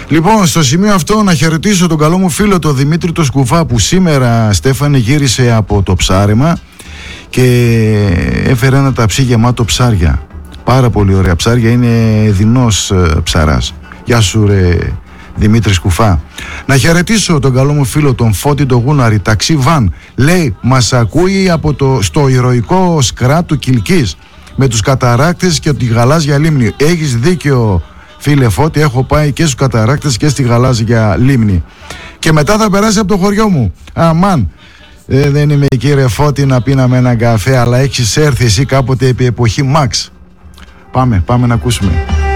Λοιπόν, στο σημείο αυτό να χαιρετήσω τον καλό μου φίλο τον Δημήτρη το Σκουφά, που σήμερα, Στέφανε, γύρισε από το ψάρεμα και έφερε ένα ταψί γεμάτο ψάρια. Πάρα πολύ ωραία ψάρια, είναι δεινός ψαράς. Γεια σου ρε Δημήτρη Σκουφά. Να χαιρετήσω τον καλό μου φίλο τον Φώτη τον Γούναρη, ταξί βαν. Λέει, μας ακούει στο ηρωικό Σκρά του Κιλκής με τους καταράκτες και τη γαλάζια λίμνη. Έχεις δίκιο φίλε Φώτη, έχω πάει και στους καταράκτες και στη γαλάζια λίμνη. Και μετά θα περάσει από το χωριό μου. Αμάν. Δεν είμαι κύριε Φώτη να πίναμε έναν καφέ, αλλά έχεις έρθει εσύ κάποτε επί εποχή Μαξ. Πάμε να ακούσουμε.